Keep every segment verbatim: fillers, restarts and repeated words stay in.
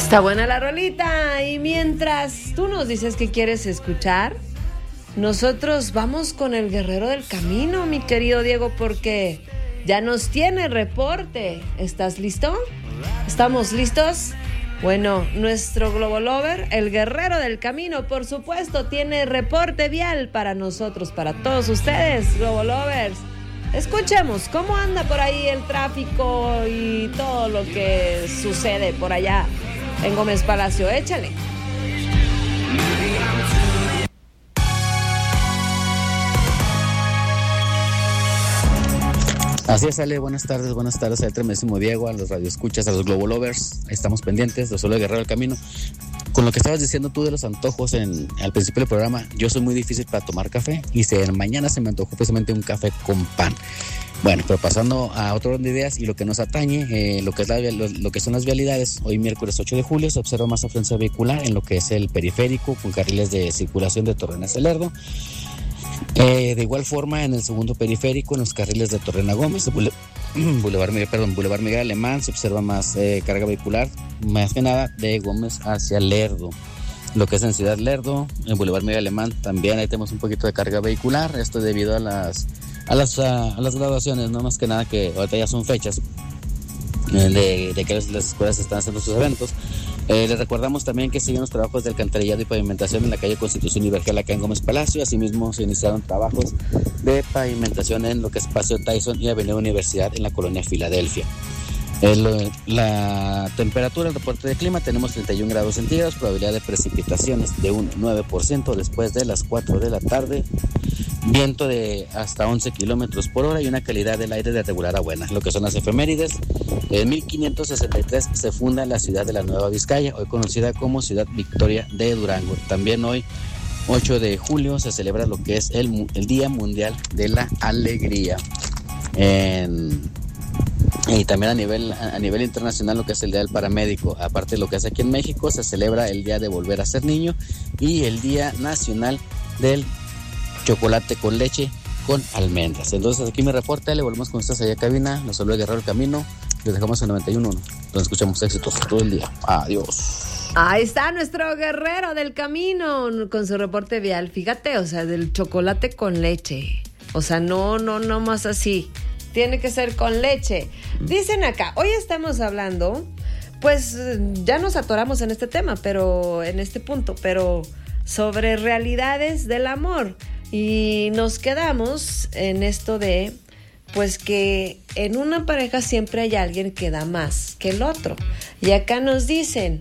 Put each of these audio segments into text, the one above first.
Está buena la rolita. Y mientras tú nos dices que quieres escuchar, nosotros vamos con el guerrero del camino, mi querido Diego, porque ya nos tiene reporte. ¿Estás listo? ¿Estamos listos? Bueno, nuestro Globolover, el guerrero del camino, por supuesto, tiene reporte vial para nosotros, para todos ustedes, Globolovers. Escuchemos cómo anda por ahí el tráfico y todo lo que sucede por allá en Gómez Palacio. Échale. Así es, Ale, buenas tardes, buenas tardes al tremendísimo Diego, a los radioescuchas, a los Globolovers. Estamos pendientes de Solo el Guerrero del Camino. Con lo que estabas diciendo tú de los antojos en, al principio del programa, yo soy muy difícil para tomar café y se, mañana se me antojó precisamente un café con pan. Bueno, pero pasando a otro orden de ideas y lo que nos atañe, eh, lo, que es la, lo, lo que son las vialidades, hoy miércoles ocho de julio se observa más afluencia vehicular en lo que es el periférico con carriles de circulación de Torrenas a Lerdo. Eh, de igual forma, en el segundo periférico, en los carriles de Torrena Gómez, Boulevard, Boulevard, perdón, Boulevard Miguel Alemán, se observa más eh, carga vehicular, más que nada de Gómez hacia Lerdo. Lo que es en Ciudad Lerdo, en Boulevard Miguel Alemán, también ahí tenemos un poquito de carga vehicular. Esto es debido a las a las, a, a las graduaciones, no más que nada que ahorita ya son fechas de, de que las escuelas están haciendo sus eventos. Eh, les recordamos también que siguen los trabajos de alcantarillado y pavimentación en la calle Constitución y Vergel acá en Gómez Palacio. Asimismo se iniciaron trabajos de pavimentación en lo que es Paseo Tyson y Avenida Universidad en la colonia Filadelfia. El, la temperatura, el reporte de clima, tenemos treinta y un grados centígrados, probabilidad de precipitaciones de un nueve por ciento después de las cuatro de la tarde, viento de hasta once kilómetros por hora y una calidad del aire de regular a buena. Lo que son las efemérides, en mil quinientos sesenta y tres se funda la ciudad de la Nueva Vizcaya, hoy conocida como Ciudad Victoria de Durango. También hoy, ocho de julio, se celebra lo que es el, el Día Mundial de la Alegría. En... Y también a nivel, a nivel internacional lo que es el Día del Paramédico. Aparte de lo que es aquí en México, se celebra el Día de Volver a Ser Niño y el Día Nacional del Chocolate con Leche con Almendras. Entonces aquí me reporta, le volvemos con ustedes allá a cabina. Los saluda el Guerrero del Camino. Les dejamos en noventa y uno, donde escuchamos éxitos todo el día. Adiós. Ahí está nuestro Guerrero del Camino con su reporte vial. Fíjate, o sea, del chocolate con leche. O sea, no, no, no más así. Tiene que ser con leche. Dicen acá, hoy estamos hablando, pues ya nos atoramos en este tema, pero en este punto, pero sobre realidades del amor. Y nos quedamos en esto de, pues que en una pareja siempre hay alguien que da más que el otro. Y acá nos dicen,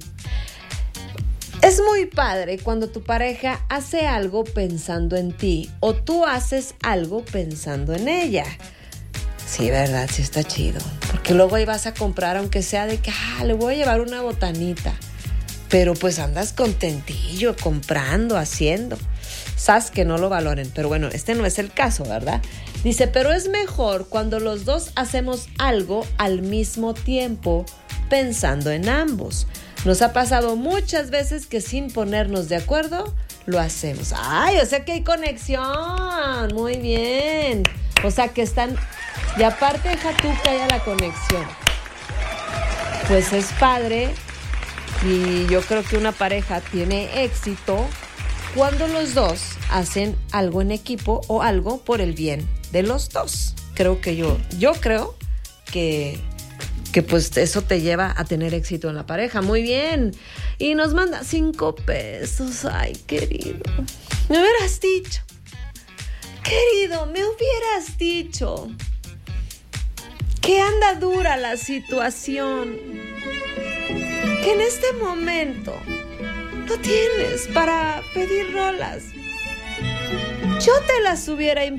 es muy padre cuando tu pareja hace algo pensando en ti o tú haces algo pensando en ella. Sí, verdad, sí está chido. Porque luego ahí vas a comprar, aunque sea de que, ah, le voy a llevar una botanita. Pero pues andas contentillo, comprando, haciendo. Sabes que no lo valoren, pero bueno, este no es el caso, ¿verdad? Dice, pero es mejor cuando los dos hacemos algo al mismo tiempo, pensando en ambos. Nos ha pasado muchas veces que sin ponernos de acuerdo, lo hacemos. ¡Ay, o sea que hay conexión! Muy bien. O sea que están... Y aparte deja tú que haya la conexión. Pues es padre y yo creo que una pareja tiene éxito cuando los dos hacen algo en equipo o algo por el bien de los dos. Creo que yo, yo creo que, que pues eso te lleva a tener éxito en la pareja. Muy bien. Y nos manda cinco pesos. Ay, querido. Me hubieras dicho. Querido, me hubieras dicho que anda dura la situación, que en este momento no tienes para pedir rolas. Yo te las hubiera